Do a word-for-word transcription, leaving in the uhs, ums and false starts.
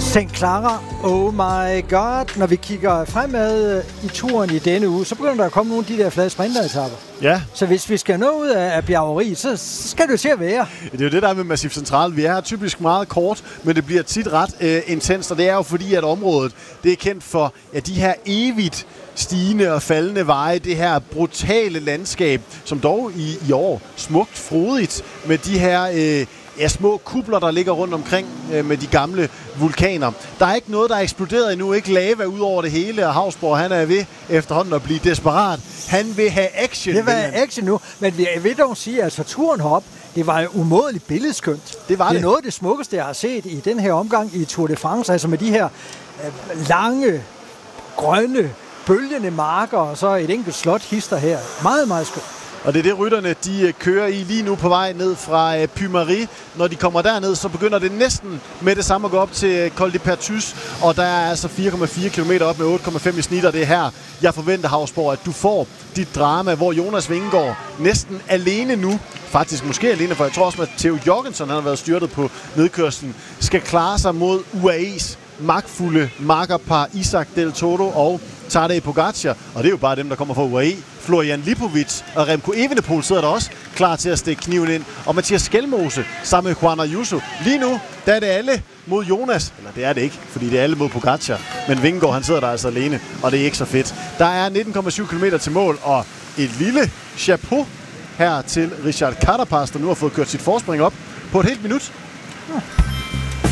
Sankt Clara, oh my god. Når vi kigger fremad i turen i denne uge, så begynder der at komme nogle af de der flade sprinteretapper. Ja. Så hvis vi skal nå ud af, af bjergeriet, så, så skal det jo til at være. Det er jo det, der er med Massif Central. Vi er her typisk meget kort, men det bliver tit ret øh, intenst, og det er jo fordi, at området det er kendt for ja, de her evigt stigende og faldende veje, det her brutale landskab, som dog i, i år smukt frodigt med de her øh, ja, små kupler, der ligger rundt omkring øh, med de gamle vulkaner. Der er ikke noget, der er eksploderet endnu, ikke lava ud over det hele, og Hausborg, han er ved efterhånden at blive desperat. Han vil have action. Det var action nu, men jeg vil dog sige, at turen herop, det var umådeligt billedskønt. Det var det. Det er noget af det smukkeste, jeg har set i den her omgang i Tour de France, altså med de her øh, lange, grønne, bølgende marker, og så et enkelt slot hister her. Meget, meget skønt. Og det er det, rytterne de kører i lige nu på vej ned fra øh, Puy-Marie. Når de kommer derned, så begynder det næsten med det samme at gå op til Col de Pertus. Og der er altså fire komma fire kilometer op med otte komma fem i snit, og det er her, jeg forventer, Hausborg, at du får dit drama, hvor Jonas Vingegaard næsten alene nu, faktisk måske alene, for jeg tror også, at Theo Jorgensen, han har været styrtet på nedkørslen, skal klare sig mod U A E's magtfulde makkerpar Isaac Del Toro og Tadej Pogacar, og det er jo bare dem, der kommer fra U A E. Florian Lipovic og Remco Evenepoel sidder der også klar til at stikke kniven ind. Og Mathias Skelmose sammen med Juan Ayuso. Lige nu, der er det alle mod Jonas. Eller det er det ikke, fordi det er alle mod Pogacar. Men Vingegaard, han sidder der altså alene, og det er ikke så fedt. Der er nitten komma syv kilometer til mål, og et lille chapeau her til Richard Carapaz, der nu har fået kørt sit forspring op på et helt minut.